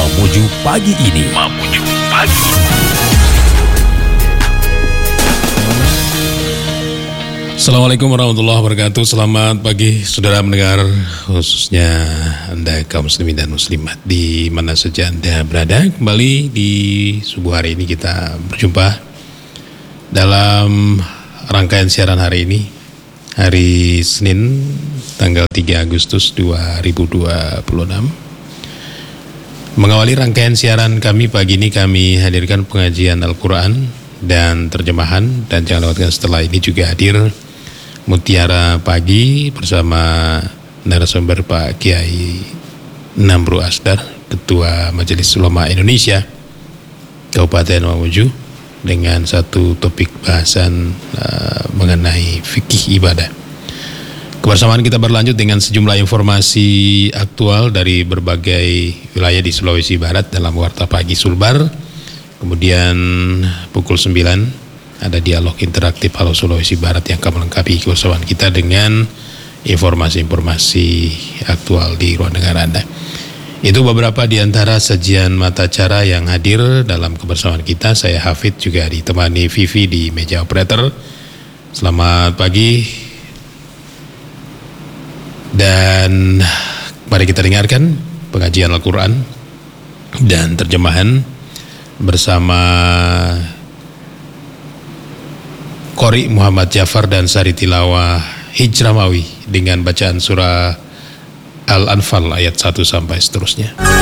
Mamuju pagi ini. Mamuju pagi. Assalamualaikum warahmatullahi wabarakatuh. Selamat pagi saudara mendengar, khususnya Anda kaum muslimin dan muslimat di mana saja Anda berada. Kembali di subuh hari ini kita berjumpa dalam rangkaian siaran hari ini, hari Senin tanggal 3 Agustus 2026. Mengawali rangkaian siaran kami pagi ini, kami hadirkan pengajian Al-Quran dan terjemahan, dan jangan lewatkan setelah ini juga hadir Mutiara Pagi bersama narasumber Pak Kiai Namru Asdar, Ketua Majelis Ulama Indonesia Kabupaten Mamuju, dengan satu topik bahasan mengenai fikih ibadah. Kebersamaan kita berlanjut dengan sejumlah informasi aktual dari berbagai wilayah di Sulawesi Barat dalam Warta Pagi Sulbar. Kemudian pukul 9 ada dialog interaktif Halo Sulawesi Barat yang akan melengkapi kebersamaan kita dengan informasi-informasi aktual di ruang dengar Anda. Itu beberapa di antara sajian mata cara yang hadir dalam kebersamaan kita. Saya Hafid juga ditemani Vivi di meja operator. Selamat pagi. Dan mari kita dengarkan pengajian Al-Quran dan terjemahan bersama Qori Muhammad Jafar dan Sari Tilawah Hijramawi dengan bacaan surah Al-Anfal ayat 1 sampai seterusnya.